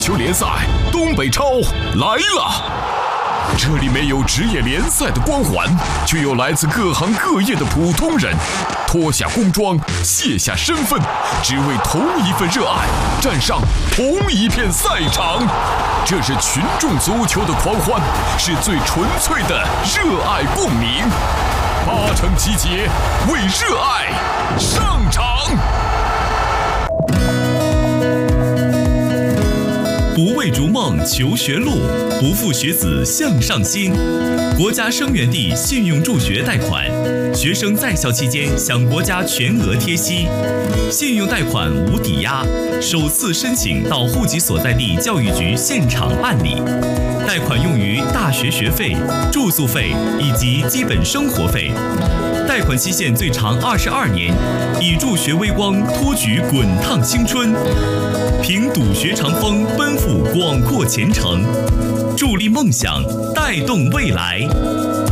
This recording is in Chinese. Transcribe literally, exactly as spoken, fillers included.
球联赛东北超来了！这里没有职业联赛的光环，却有来自各行各业的普通人，脱下工装，卸下身份，只为同一份热爱，站上同一片赛场。这是群众足球的狂欢，是最纯粹的热爱共鸣。八成集结，为热爱上场。 不为逐梦求学路，不负学子向上心。国家生源地信用助学贷款，学生在校期间享国家全额贴息，信用贷款无抵押，首次申请到户籍所在地教育局现场办理。贷款用于大学学费、住宿费以及基本生活费。贷款期限最长二十二年，以助学微光托举滚烫青春，凭笃学长风奔赴广阔前程，助力梦想，带动未来。